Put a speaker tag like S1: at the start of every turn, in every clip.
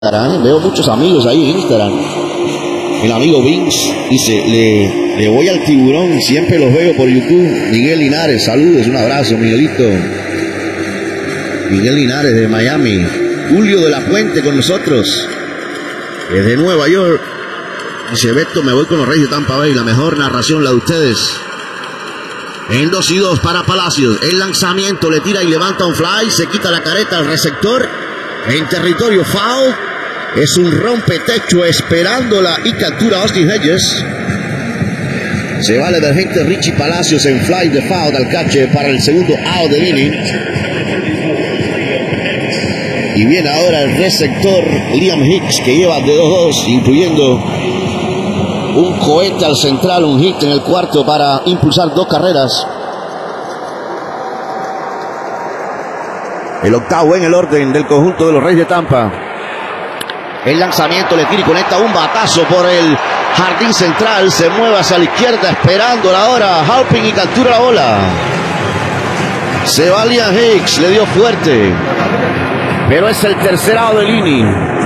S1: Veo muchos amigos ahí en Instagram. El amigo Vince dice, le voy al tiburón, siempre los veo por YouTube. Miguel Linares, saludos, un abrazo, Miguelito. Miguel Linares de Miami. Julio de la Fuente con nosotros, desde Nueva York. Dice Beto, me voy con los Reyes de Tampa Bay, la mejor narración la de ustedes. En 2-2 para Palacios, el lanzamiento, le tira y levanta un fly, se quita la careta al receptor, en territorio foul. Es un rompetecho esperándola y captura a Austin Hedges. Se va el emergente Richie Palacios en fly de foul al catch para el segundo out del inning. Y viene ahora el receptor Liam Hicks, que lleva de 2-2, incluyendo un cohete al central, un hit en el cuarto para impulsar 2 carreras. El octavo en el orden del conjunto de los Reyes de Tampa. El lanzamiento le tira y conecta un batazo por el jardín central. Se mueve hacia la izquierda esperando la hora. Halpin y captura la bola. Se va Liam Hicks, le dio fuerte. Pero es el tercer out del inning.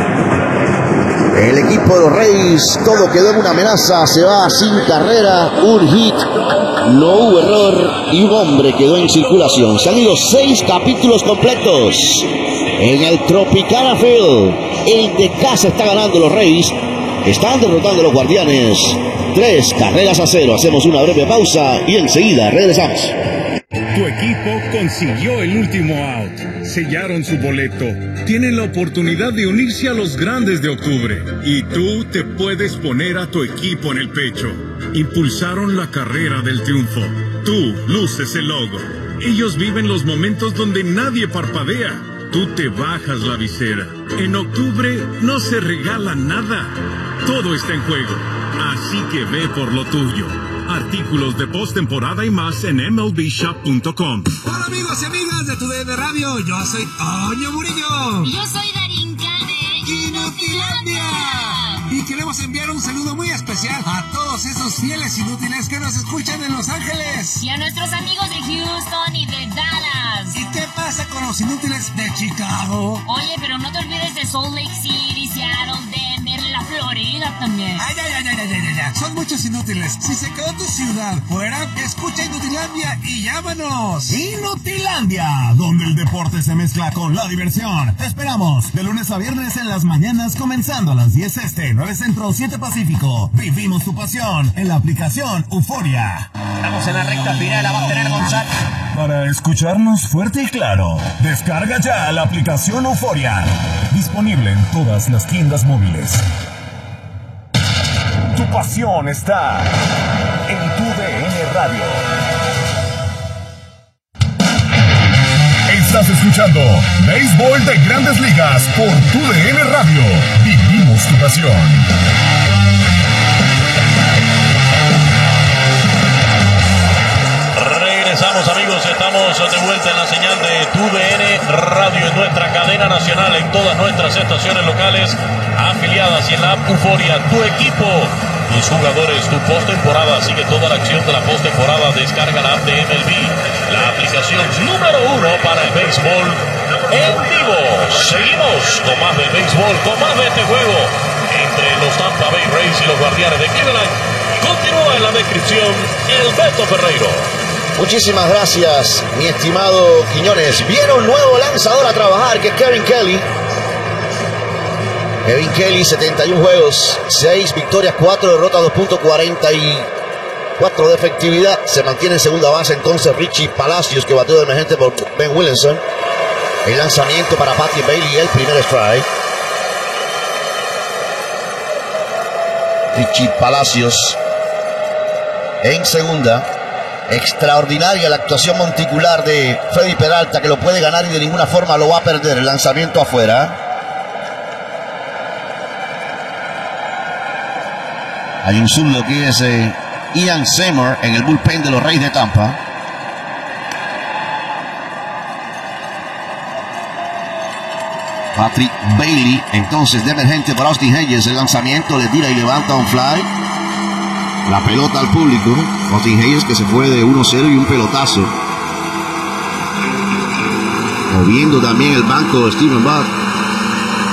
S1: El equipo de los Reyes, todo quedó en una amenaza. Se va sin carrera, un hit, no hubo error y un hombre quedó en circulación. Se han ido 6 capítulos completos en el Tropicana Field. El de casa está ganando los Reyes. Están derrotando a los Guardianes 3-0. Hacemos una breve pausa y enseguida regresamos.
S2: Tu equipo consiguió el último out. Sellaron su boleto. Tienen la oportunidad de unirse a los grandes de octubre. Y tú te puedes poner a tu equipo en el pecho. Impulsaron la carrera del triunfo. Tú luces el logo. Ellos viven los momentos donde nadie parpadea. Tú te bajas la visera. En octubre no se regala nada. Todo está en juego. Así que ve por lo tuyo. Artículos de postemporada y más en MLBshop.com.
S3: Hola amigos y amigas de TUDN Radio, yo soy Toño Murillo.
S4: Y yo soy Darinka de
S3: Inutilandia. Y queremos enviar un saludo muy especial a todos esos fieles inútiles que nos escuchan en Los Ángeles.
S4: Y a nuestros amigos de Houston y de Dallas.
S3: ¿Y qué pasa con los inútiles de Chicago?
S4: Oye, pero no te olvides de Salt Lake City, Seattle, Denver, la Florida también.
S3: Ay. Son muchos inútiles. Si se quedó tu ciudad fuera, escucha Inutilandia y llámanos.
S5: Inutilandia, donde el deporte se mezcla con la diversión. Te esperamos de lunes a viernes en las mañanas, comenzando a las 10 este, 9 centro, 7 pacífico. Vivimos tu pasión en la aplicación Euforia.
S6: Estamos en la recta final, la va a tener Gonzalo.
S5: Para escucharnos fuerte y claro, descarga ya la aplicación Euforia. Disponible en todas las tiendas móviles. Tu pasión está en TUDN Radio. Estás escuchando Béisbol de Grandes Ligas por TUDN Radio. Vivimos tu pasión.
S7: Regresamos amigos, estamos de vuelta en la señal de TUDN Radio en nuestra cadena nacional, en todas nuestras estaciones locales afiliadas y en la app Euforia. Tu equipo, tus jugadores, tu postemporada. Sigue toda la acción de la postemporada. Descarga la app de MLB, la aplicación número 1 para el béisbol en vivo. Seguimos con más del béisbol, con más de este juego entre los Tampa Bay Rays y los Guardianes de Cleveland. Continúa en la descripción el Beto Ferreiro.
S1: Muchísimas gracias, mi estimado Quiñones. Viene un nuevo lanzador a trabajar, que es Kevin Kelly. Kevin Kelly, 71 juegos, 6 victorias, 4 derrotas, 2.44 de efectividad. Se mantiene en segunda base entonces Richie Palacios, que bateó de emergente por Ben Williamson. El lanzamiento para Patty Bailey, el primer strike. Richie Palacios en segunda. Extraordinaria la actuación monticular de Freddy Peralta, que lo puede ganar y de ninguna forma lo va a perder. El lanzamiento afuera. Hay un zurdo que es Ian Seymour en el bullpen de los Reyes de Tampa. Patrick Bailey entonces de emergente para Austin Hedges. El lanzamiento, le tira y levanta un fly. La pelota al público. Austin Hedges, que se fue de 1-0 y un pelotazo. Moviendo también el banco de Steven Buck.